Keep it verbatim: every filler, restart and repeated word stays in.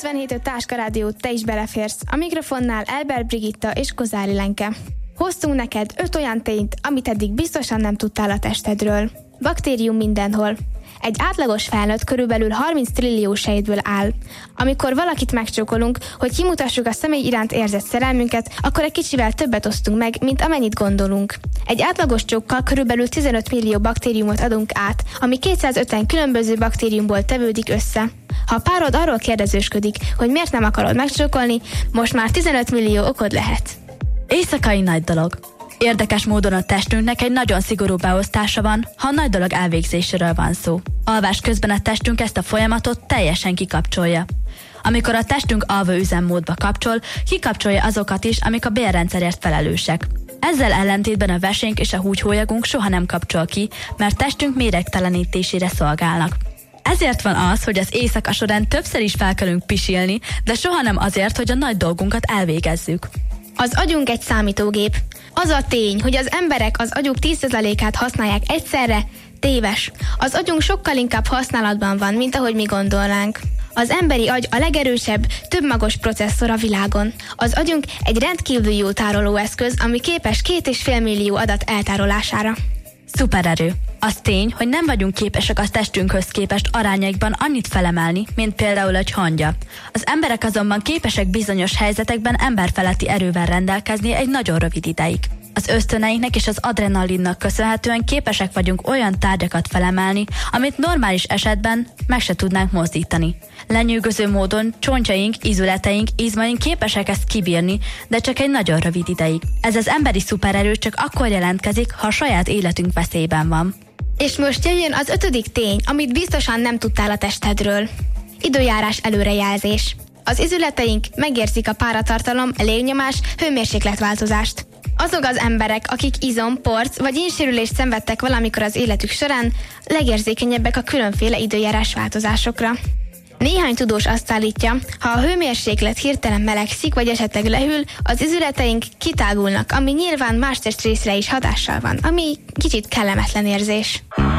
kilencvenhét öt Táska Rádió, te is beleférsz. A mikrofonnál Elber Brigitta és Kozári Lenke. Hoztunk neked öt olyan tényt, amit eddig biztosan nem tudtál a testedről. Baktérium mindenhol. Egy átlagos felnőtt körülbelül harminc trillió sejtből áll. Amikor valakit megcsókolunk, hogy kimutassuk a személy iránt érzett szerelmünket, akkor egy kicsivel többet osztunk meg, mint amennyit gondolunk. Egy átlagos csókkal körülbelül tizenöt millió baktériumot adunk át, ami kétszázötven különböző baktériumból tevődik össze. Ha a párod arról kérdezősködik, hogy miért nem akarod megcsókolni, most már tizenöt millió okod lehet. Éjszakai nagy dolog. Érdekes módon a testünknek egy nagyon szigorú beosztása van, ha a nagy dolog elvégzéséről van szó. Alvás közben a testünk ezt a folyamatot teljesen kikapcsolja. Amikor a testünk alvó üzemmódba kapcsol, kikapcsolja azokat is, amik a bélrendszerért felelősek. Ezzel ellentétben a vesénk és a húgyhólyagunk soha nem kapcsol ki, mert testünk méregtelenítésére szolgálnak. Ezért van az, hogy az éjszaka során többször is felkelünk pisilni, de soha nem azért, hogy a nagy dolgunkat elvégezzük. Az agyunk egy számítógép. Az a tény, hogy az emberek az agyuk tíz százalékát használják egyszerre, téves. Az agyunk sokkal inkább használatban van, mint ahogy mi gondolnánk. Az emberi agy a legerősebb, többmagos processzor a világon. Az agyunk egy rendkívül jó tárolóeszköz, ami képes két és fél millió adat eltárolására. Szupererő. Az tény, hogy nem vagyunk képesek a testünkhöz képest arányaikban annyit felemelni, mint például egy hangya. Az emberek azonban képesek bizonyos helyzetekben emberfeletti erővel rendelkezni egy nagyon rövid ideig. Az ösztöneinknek és az adrenalinnak köszönhetően képesek vagyunk olyan tárgyakat felemelni, amit normális esetben meg se tudnánk mozdítani. Lenyűgöző módon csontjaink, ízületeink, izmaink képesek ezt kibírni, de csak egy nagyon rövid ideig. Ez az emberi szupererő csak akkor jelentkezik, ha a saját életünk veszélyben van. És most jöjjön az ötödik tény, amit biztosan nem tudtál a testedről. Időjárás előrejelzés. Az izületeink megérzik a páratartalom, légnyomás, hőmérsékletváltozást. Azok az emberek, akik izom, porc vagy insérülést szenvedtek valamikor az életük során, legérzékenyebbek a különféle időjárás változásokra. Néhány tudós azt állítja, ha a hőmérséklet hirtelen melegszik vagy esetleg lehűl, az izületeink kitágulnak, ami nyilván más testrészre is hatással van, ami kicsit kellemetlen érzés.